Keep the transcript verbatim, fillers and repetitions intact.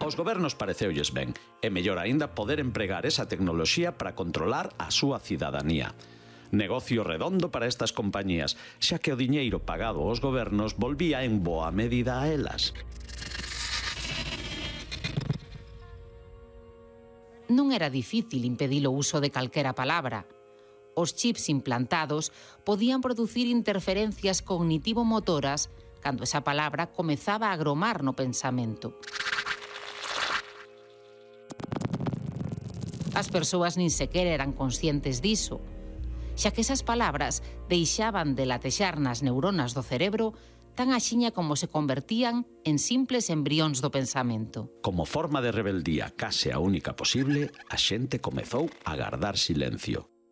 Aos gobernos pareceulles ben, e mellor aínda poder empregar esa tecnoloxía para controlar a súa cidadanía. Negocio redondo para estas compañías, xa que o diñeiro pagado aos gobernos volvía en boa medida a elas. Non era difícil impedir o uso de calquera palabra. Os chips implantados podían producir interferencias cognitivo-motoras cando esa palabra comezaba a agromar no pensamento. As persoas nin sequer eran conscientes diso, xa que esas palabras deixaban de latexar nas neuronas do cerebro tan axiña como se convertían en simples embrións do pensamento. Como forma de rebeldía case a única posible, a xente comezou a gardar silencio.